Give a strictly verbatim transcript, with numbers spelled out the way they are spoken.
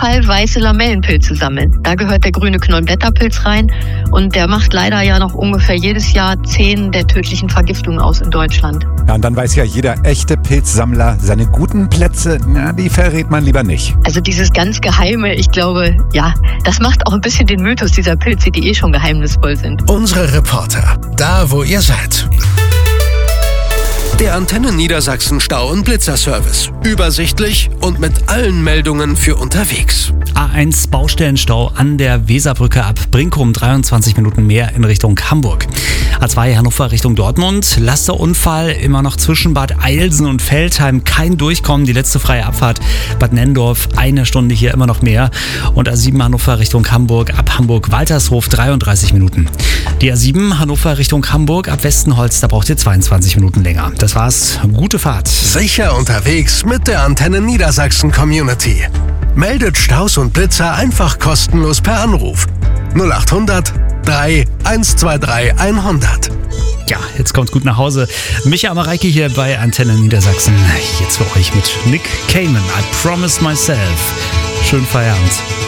Fall weiße Lamellenpilze sammeln. Da gehört der grüne Knollblätterpilz rein und der macht leider ja noch ungefähr jedes Jahr zehn der tödlichen Vergiftungen aus in Deutschland. Ja, und dann weiß ja jeder echte Pilzsammler, seine guten Plätze, na, die verrät man lieber nicht. Also dieses ganz Geheime, ich glaube, ja, das macht auch ein bisschen den Mythos dieser Pilze, die eh schon geheimnisvoll sind. Unsere Reporter, da wo ihr seid. Der Antenne Niedersachsen Stau- und Blitzerservice. Übersichtlich und mit allen Meldungen für unterwegs. A eins Baustellenstau an der Weserbrücke ab Brinkum, dreiundzwanzig Minuten mehr in Richtung Hamburg. A zwei Hannover Richtung Dortmund, Lasterunfall immer noch zwischen Bad Eilsen und Veltheim, kein Durchkommen, die letzte freie Abfahrt Bad Nenndorf, eine Stunde hier immer noch mehr. Und A sieben Hannover Richtung Hamburg, ab Hamburg-Waltershof dreiunddreißig Minuten. Die A sieben Hannover Richtung Hamburg, ab Westenholz, da braucht ihr zweiundzwanzig Minuten länger. Das war's, gute Fahrt. Sicher unterwegs mit der Antenne Niedersachsen Community. Meldet Staus und Blitzer einfach kostenlos per Anruf. null acht hundert drei eins zwei drei hundert. Ja, jetzt kommt's gut nach Hause. Micha Mareike hier bei Antenne Niedersachsen. Jetzt für euch mit Nick Cayman. I Promised Myself. Schönen Feierabend.